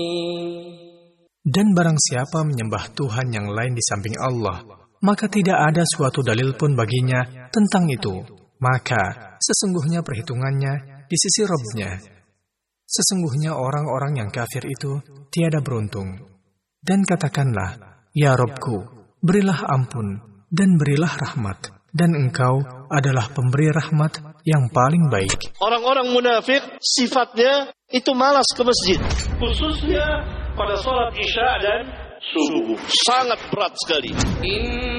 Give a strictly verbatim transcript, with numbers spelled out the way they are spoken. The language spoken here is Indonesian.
Dan barang siapa menyembah Tuhan yang lain di samping Allah, maka tidak ada suatu dalil pun baginya tentang itu. Maka sesungguhnya perhitungannya di sisi Rabb-Nya. Sesungguhnya orang-orang yang kafir itu tiada beruntung. Dan katakanlah, Ya Rabbku, berilah ampun dan berilah rahmat, dan Engkau adalah pemberi rahmat yang paling baik. Orang-orang munafik sifatnya itu malas ke masjid, khususnya pada salat Isya dan subuh. Sangat berat sekali.